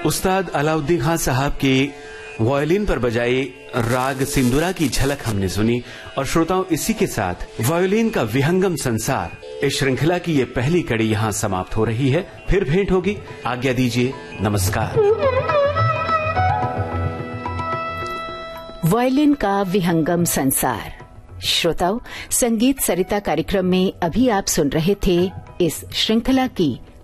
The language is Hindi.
उस्ताद अलाउद्दीन खान साहब के वायलिन पर बजाई राग सिंदूरा की झलक हमने सुनी। और श्रोताओं, इसी के साथ वायलिन का विहंगम संसार इस श्रृंखला की ये पहली कड़ी यहाँ समाप्त हो रही है। फिर भेंट होगी, आज्ञा दीजिए, नमस्कार। वायलिन का विहंगम संसार। श्रोताओं, संगीत सरिता कार्यक्रम में अभी आप सुन रहे थे इस श्रृंखला की